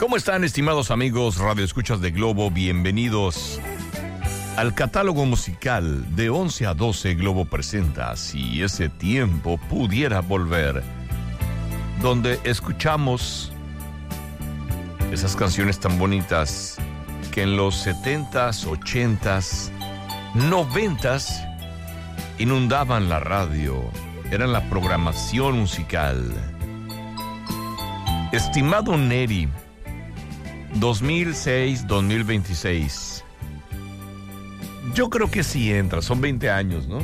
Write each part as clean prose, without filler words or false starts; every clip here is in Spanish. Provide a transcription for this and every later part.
¿Cómo están, estimados amigos radioescuchas de Globo? Bienvenidos al catálogo musical de 11 a 12. Globo presenta Si ese tiempo pudiera volver, donde escuchamos esas canciones tan bonitas que en los 70s, 80s, 90s inundaban la radio. Eran la programación musical. Estimado Neri, 2006-2026. Yo creo que sí entra, son 20 años, ¿no?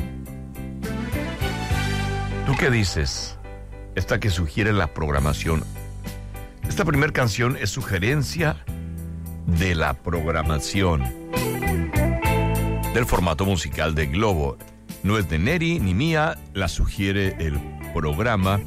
¿Tú qué dices? Esta que sugiere la programación. Esta primera canción es sugerencia de la programación del formato musical de Globo. No es de Neri ni mía, la sugiere el programa.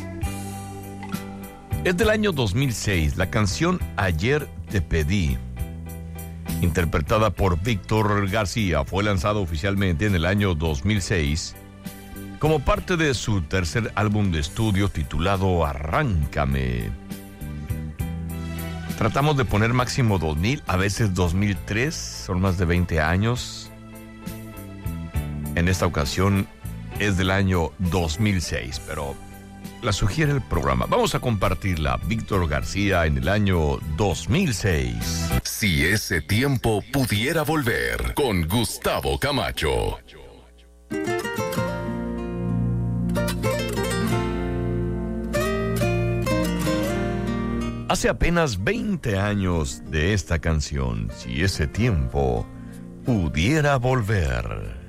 Es del año 2006, la canción Ayer te pedí, interpretada por Víctor García, fue lanzada oficialmente en el año 2006 como parte de su tercer álbum de estudio titulado Arráncame. Tratamos de poner máximo 2000, a veces 2003, son más de 20 años. En esta ocasión es del año 2006, pero la sugiere el programa. Vamos a compartirla. Víctor García en el año 2006. Si ese tiempo pudiera volver, con Gustavo Camacho. Hace apenas 20 años de esta canción, Si ese tiempo pudiera volver.